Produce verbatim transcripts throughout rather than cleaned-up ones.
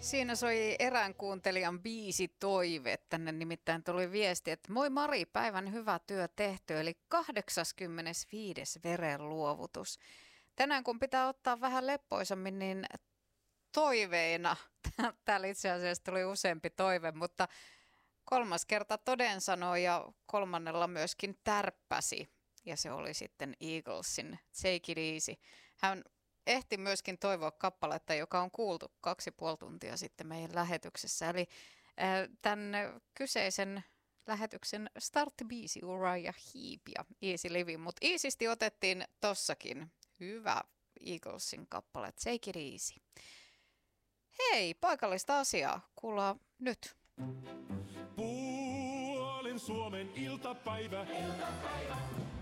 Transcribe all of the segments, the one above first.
Siinä soi erään kuuntelijan biisi toive. Tänne nimittäin tuli viesti, että moi Mari, päivän hyvä työ tehty, eli kahdeksaskymmenesviides verenluovutus. Tänään kun pitää ottaa vähän leppoisammin, niin toiveina, täällä itse asiassa tuli useampi toive, mutta kolmas kerta toden sanoi ja kolmannella myöskin tärppäsi. Ja se oli sitten Eaglesin Take It Easy. Hän ehti myöskin toivoa kappaletta, joka on kuultu kaksi puoli tuntia sitten meidän lähetyksessä. Eli äh, tämän kyseisen lähetyksen starttibiisi Uriah Heep ja Easy Living. Mutta Easysti otettiin tossakin hyvä Eaglesin kappale Take It Easy. Hei, paikallista asiaa kuullaan nyt. Puolin Suomen iltapäivä. Iltapäivä.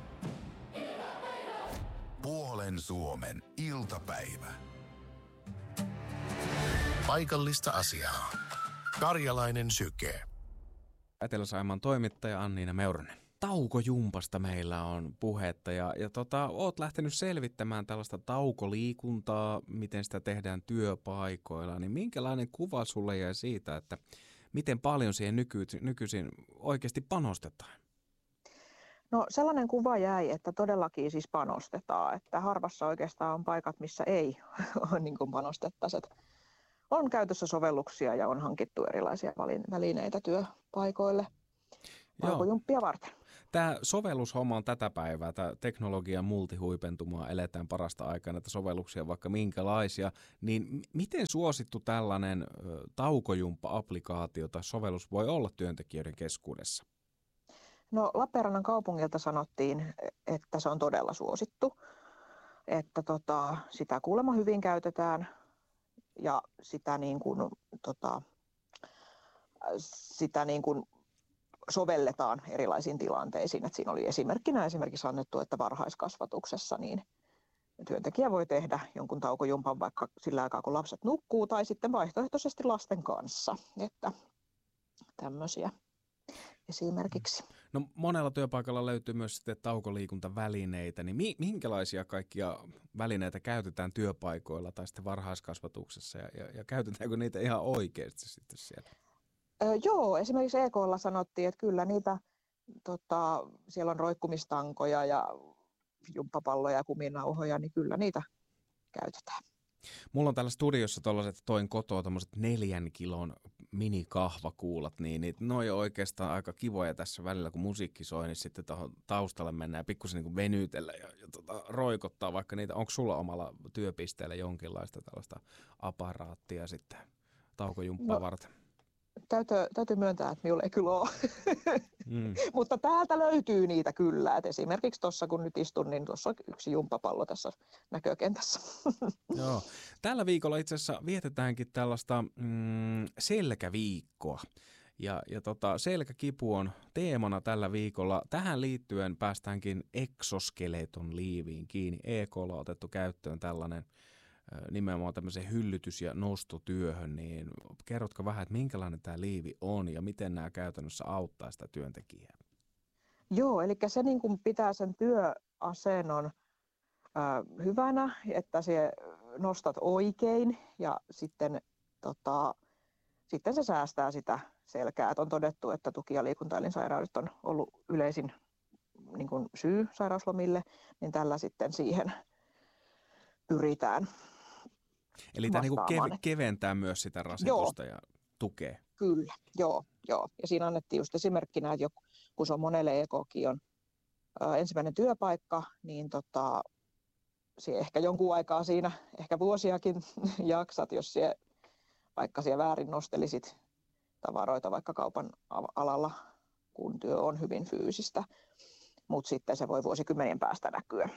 Puolen Suomen iltapäivä. Paikallista asiaa. Karjalainen syke. Etelä-Saimaan toimittaja Anniina Meuronen. Taukojumpasta meillä on puhetta ja, ja tota, oot lähtenyt selvittämään tällaista taukoliikuntaa, miten sitä tehdään työpaikoilla. Niin minkälainen kuva sulle jäi siitä, että miten paljon siihen nyky, nykyisin oikeasti panostetaan? No sellainen kuva jäi, että todellakin siis panostetaan, että harvassa oikeastaan on paikat, missä ei niin kuin panostettaisi. On käytössä sovelluksia ja on hankittu erilaisia välineitä työpaikoille taukojumppia varten. Tämä sovellushomma on tätä päivää, tämä teknologian multihuipentumaa, eletään parasta aikaa, näitä sovelluksia vaikka minkälaisia, niin miten suosittu tällainen taukojumppa-applikaatio tai sovellus voi olla työntekijöiden keskuudessa? No Lappeenrannan kaupungilta sanottiin, että se on todella suosittu, että tota, sitä kuulemma hyvin käytetään ja sitä, niin kuin, tota, sitä niin kuin sovelletaan erilaisiin tilanteisiin. Et siinä oli esimerkkinä esimerkiksi annettu, että varhaiskasvatuksessa niin työntekijä voi tehdä jonkun taukojumpan vaikka sillä aikaa, kun lapset nukkuu tai sitten vaihtoehtoisesti lasten kanssa, että tämmöisiä. Esimerkiksi. No monella työpaikalla löytyy myös sitten taukoliikuntavälineitä, niin mi- minkälaisia kaikkia välineitä käytetään työpaikoilla tai sitten varhaiskasvatuksessa ja, ja, ja käytetäänkö niitä ihan oikeasti sitten siellä? Öö, joo, esimerkiksi E K:lla sanottiin, että kyllä niitä, tota, siellä on roikkumistankoja ja jumppapalloja ja kuminauhoja, niin kyllä niitä käytetään. Mulla on täällä studiossa tuollaiset, toin kotoa tuommoiset neljän kilon minikahvakuulat, niin, niin ne on jo oikeastaan aika kivoja tässä välillä, kun musiikki soi, niin sitten tuohon taustalle mennään pikkusen niin kuin venytellä ja, ja tota, roikottaa vaikka niitä. Onko sulla omalla työpisteellä jonkinlaista tällaista aparaattia sitten taukojumppaa no, varten? Täytyy, täytyy myöntää, että minulla ei kyllä ole, mm. mutta täältä löytyy niitä kyllä. Et esimerkiksi tuossa kun nyt istun, niin tuossa on yksi jumppapallo tässä näkökentässä. Joo. Tällä viikolla itse asiassa vietetäänkin tällaista mm, selkäviikkoa. Ja, ja tota, selkäkipu on teemana tällä viikolla. Tähän liittyen päästäänkin exoskeleton liiviin kiinni. E K:lla on otettu käyttöön tällainen nimenomaan tämmöiseen hyllytys- ja nostotyöhön, niin kerrotko vähän, että minkälainen tämä liivi on ja miten nämä käytännössä auttaa sitä työntekijää? Joo, eli se niin kuin pitää sen työasennon äh, hyvänä, että se nostat oikein ja sitten, tota, sitten se säästää sitä selkää. Et on todettu, että tuki- ja liikuntaelinsairaudet on ollut yleisin niin kuin syy sairauslomille, niin tällä sitten siihen pyritään. Eli tämä niin kev- keventää myös sitä rasitusta joo. Ja tukee. Kyllä, joo, joo. Ja siinä annettiin just esimerkkinä, että joku, kun se on monelle E K:kin on ä, ensimmäinen työpaikka, niin tota, ehkä jonkun aikaa siinä, ehkä vuosiakin jaksat, jos sie, vaikka siellä väärin nostelisit tavaroita vaikka kaupan alalla, kun työ on hyvin fyysistä. Mutta sitten se voi vuosikymmenien päästä näkyä.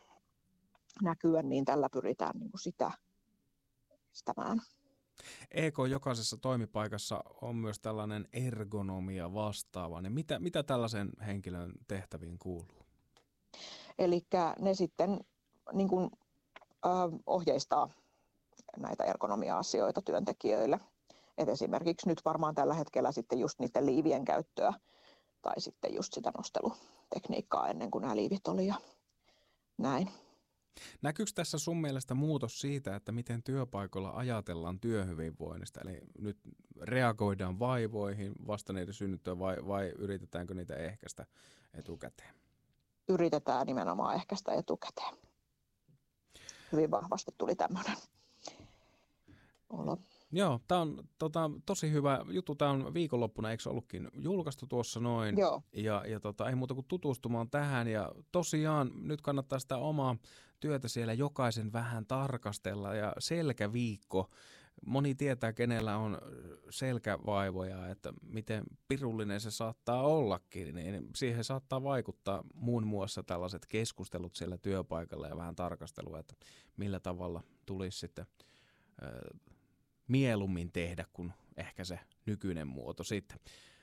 näkyä, niin tällä pyritään niin kuin sitä estämään. E K jokaisessa toimipaikassa on myös tällainen ergonomia vastaava. Niin mitä, mitä tällaisen henkilön tehtäviin kuuluu? Eli ne sitten niin kuin, ö, ohjeistaa näitä ergonomia-asioita työntekijöille. Et esimerkiksi nyt varmaan tällä hetkellä sitten just niiden liivien käyttöä tai sitten just sitä nostelutekniikkaa ennen kuin nämä liivit oli ja näin. Näkyykö tässä sun mielestä muutos siitä, että miten työpaikoilla ajatellaan työhyvinvoinnista? Eli nyt reagoidaan vaivoihin vasta niiden synnyttyä vai, vai yritetäänkö niitä ehkäistä etukäteen? Yritetään nimenomaan ehkäistä etukäteen. Hyvin vahvasti tuli tämmöinen olo. Joo, tämä on tota, tosi hyvä juttu. Tämä on viikonloppuna, eikö ollutkin julkaistu tuossa noin? Joo. Ja, ja tota, ei muuta kuin tutustumaan tähän. Ja tosiaan nyt kannattaa sitä omaa työtä siellä jokaisen vähän tarkastella. Ja selkäviikko. Moni tietää, kenellä on selkävaivoja, että miten pirullinen se saattaa ollakin. Niin siihen saattaa vaikuttaa muun muassa tällaiset keskustelut siellä työpaikalla ja vähän tarkastelua, että millä tavalla tulisi sitten Äh, mieluummin tehdä kuin ehkä se nykyinen muoto sitten.